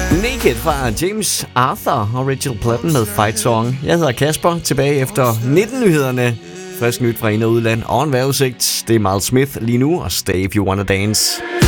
Naked fra James Arthur og Rachel Platten med Fight Song. Jeg hedder Kasper, tilbage efter 19-nyhederne. Frisk nyt fra ind- og udland og en vejrudsigt. Det er Miles Smith lige nu og Stay If You Wanna Dance.